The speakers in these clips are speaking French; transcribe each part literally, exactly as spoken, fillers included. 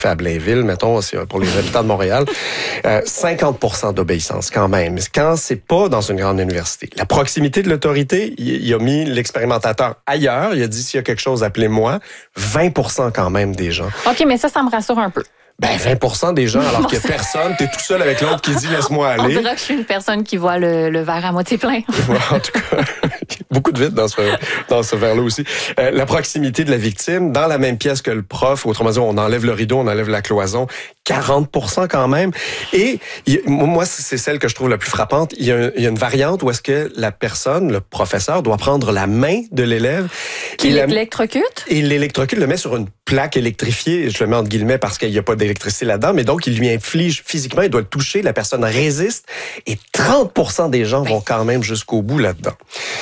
à Blainville, mettons, pour les habitants de Montréal, euh, cinquante pour cent d'obéissance quand même, quand c'est pas dans une grande université. La proximité de l'autorité, il, il a mis l'expérimentateur ailleurs, il a dit s'il y a quelque chose, appelez-moi. vingt pour cent quand même des gens. OK, mais ça, ça me rassure un peu. Ben, vingt pour cent des gens, alors qu'il n'y a personne, t'es tout seul avec l'autre qui dit « laisse-moi aller ». On dirait que je suis une personne qui voit le, le verre à moitié plein. Ouais, en tout cas, beaucoup de vide dans ce, dans ce verre-là aussi. Euh, la proximité de la victime, dans la même pièce que le prof, autrement dit, on enlève le rideau, on enlève la cloison, quarante pour cent quand même. Et il, moi, c'est celle que je trouve la plus frappante. Il y a, il y a une variante où est-ce que la personne, le professeur, doit prendre la main de l'élève. Qui l'électrocute? Et l'électrocute, le met sur une plaque électrifiée, je le mets entre guillemets parce qu'il n'y a pas d'électricité là-dedans, mais donc il lui inflige physiquement, il doit le toucher, la personne résiste, et trente pour cent des gens vont quand même jusqu'au bout là-dedans.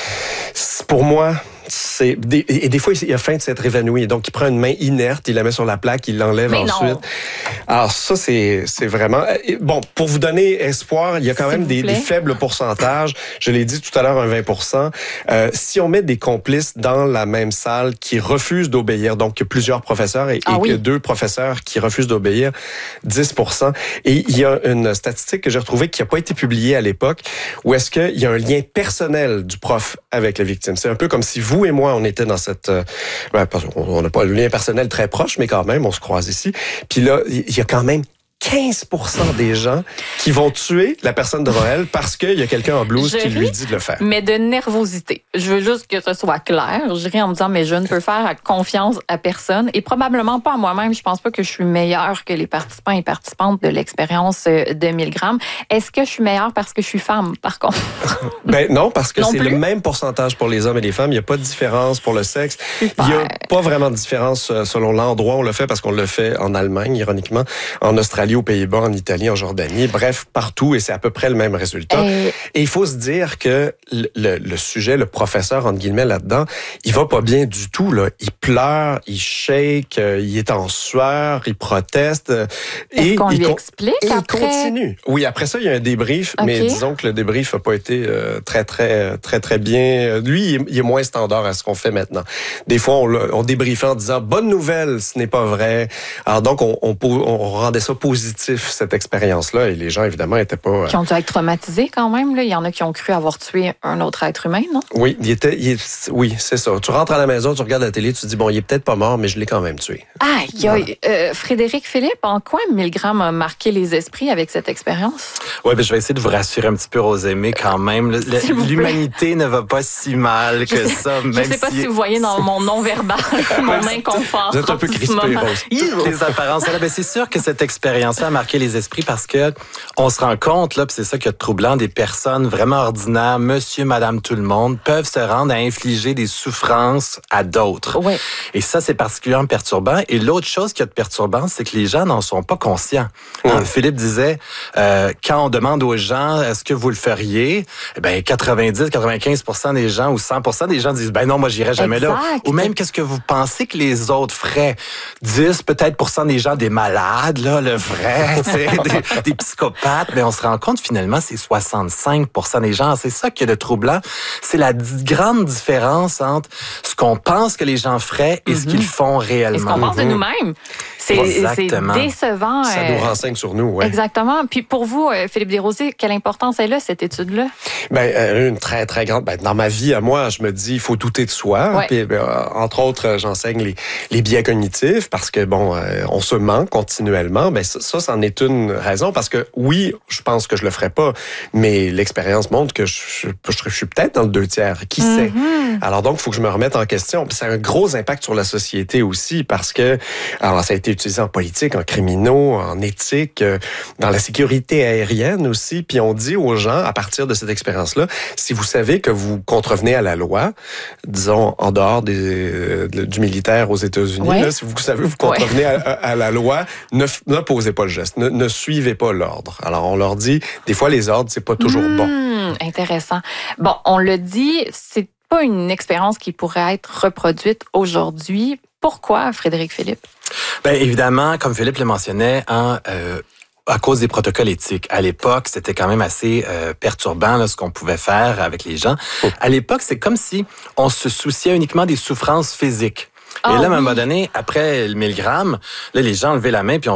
Pour moi, c'est des, et des fois il a faim de s'être évanoui, donc il prend une main inerte, il la met sur la plaque, il l'enlève mais ensuite. Non. Alors ça c'est c'est vraiment bon pour vous donner espoir. Il y a quand même des, des faibles pourcentages. Je l'ai dit tout à l'heure, un vingt pour cent. Euh, si on met des complices dans la même salle qui refusent d'obéir, donc il y a plusieurs professeurs et, ah, et oui. que deux professeurs qui refusent d'obéir, dix pour cent. Et il y a une statistique que j'ai retrouvée qui n'a pas été publiée à l'époque, où est-ce qu'il y a un lien personnel du prof avec la victime. C'est un peu comme si vous et moi, on était dans cette... Euh, ben, on n'a pas le lien personnel très proche, mais quand même, on se croise ici. Puis là, il y a quand même quinze pour cent des gens qui vont tuer la personne devant elle parce qu'il y a quelqu'un en blouse je qui ris, lui dit de le faire. Mais de nervosité. Je veux juste que ce soit clair. Je ris en me disant, mais je ne peux faire confiance à personne et probablement pas à moi-même. Je pense pas que je suis meilleure que les participants et participantes de l'expérience de mille grammes. Est-ce que je suis meilleure parce que je suis femme, par contre? Ben non, parce que non c'est plus? Le même pourcentage pour les hommes et les femmes. Il n'y a pas de différence pour le sexe. Super. Il n'y a pas vraiment de différence selon l'endroit où on le fait parce qu'on le fait en Allemagne, ironiquement, en Australie, aux Pays-Bas, en Italie, en Jordanie, bref, partout, et c'est à peu près le même résultat. Et, et il faut se dire que le, le, le sujet, le professeur, entre guillemets, là-dedans, il va pas bien du tout, là. Il pleure, il shake, il est en sueur, il proteste. Est-ce et qu'on lui il, explique et après? Il continue. Oui, après ça, il y a un débrief, okay. mais disons que le débrief n'a pas été euh, très, très, très, très bien. Lui, il est, il est moins standard à ce qu'on fait maintenant. Des fois, on, on débriefait en disant « bonne nouvelle, ce n'est pas vrai ». Alors donc, on, on, on rendait ça positif. Cette expérience-là, et les gens, évidemment, n'étaient pas... Qui ont dû être traumatisés quand même, là. Il y en a qui ont cru avoir tué un autre être humain, non? Oui, il était, il est, oui, c'est ça. Tu rentres à la maison, tu regardes la télé, tu te dis, bon, il est peut-être pas mort, mais je l'ai quand même tué. Aïe, voilà. euh, Frédéric Philippe, en quoi mille grammes a marqué les esprits avec cette expérience? Oui, ben, je vais essayer de vous rassurer un petit peu, Rosemée, quand même. L'humanité ne va pas si mal que sais, ça. Même je ne sais pas si... si vous voyez dans mon non-verbal, mon inconfort. Vous êtes un peu crispé, Rose. Les apparences. Ben, c'est sûr que cette expérience ça a marqué les esprits parce que on se rend compte, là, puis c'est ça qui est troublant, des personnes vraiment ordinaires, monsieur, madame, tout le monde, peuvent se rendre à infliger des souffrances à d'autres. Ouais. Et ça, c'est particulièrement perturbant. Et l'autre chose qui est perturbant, c'est que les gens n'en sont pas conscients. Ouais. Hein, Philippe disait, euh, quand on demande aux gens, est-ce que vous le feriez? Eh ben, quatre-vingt-dix à quatre-vingt-quinze pour cent des gens ou cent pour cent des gens disent, ben non, moi, j'irai jamais exact. Là. Ou même, qu'est-ce que vous pensez que les autres feraient? dix peut-être pour cent des gens, des malades, là, le vrai. des, des psychopathes, mais on se rend compte finalement c'est soixante-cinq pour cent des gens. C'est ça qui est le troublant. C'est la d- grande différence entre ce qu'on pense que les gens feraient et mm-hmm. ce qu'ils font réellement. Et ce qu'on pense mm-hmm. de nous-mêmes. C'est, c'est décevant. Ça nous renseigne sur nous, oui. Exactement. Puis pour vous, Philippe Desrosiers, quelle importance elle a, cette étude-là? Ben, une très, très grande. Ben, dans ma vie, à moi, je me dis, il faut douter de soi. Ouais. Puis, ben, entre autres, j'enseigne les, les biais cognitifs parce que, bon, euh, on se ment continuellement. Ben, ça, ça, c'en est une raison parce que, oui, je pense que je le ferais pas, mais l'expérience montre que je, je, je, je suis peut-être dans le deux tiers. Qui mm-hmm. sait? Alors donc, il faut que je me remette en question. Puis, ça a un gros impact sur la société aussi parce que, alors, ça a été utilisé en politique, en criminaux, en éthique, euh, dans la sécurité aérienne aussi. Puis on dit aux gens, à partir de cette expérience-là, si vous savez que vous contrevenez à la loi, disons en dehors des, euh, du militaire aux États-Unis, ouais. là, si vous savez que vous contrevenez ouais. à, à la loi, ne, ne posez pas le geste, ne, ne suivez pas l'ordre. Alors on leur dit, des fois les ordres, c'est pas toujours mmh, bon. Intéressant. Bon, on le dit, c'est pas une expérience qui pourrait être reproduite aujourd'hui. Pourquoi, Frédéric Philippe? Bien, évidemment, comme Philippe le mentionnait, hein, euh, à cause des protocoles éthiques. À l'époque, c'était quand même assez euh, perturbant là, ce qu'on pouvait faire avec les gens. Oh. À l'époque, c'est comme si on se souciait uniquement des souffrances physiques. Et oh, là, à un oui. moment donné, après le mille grammes, là, les gens levaient la main puis on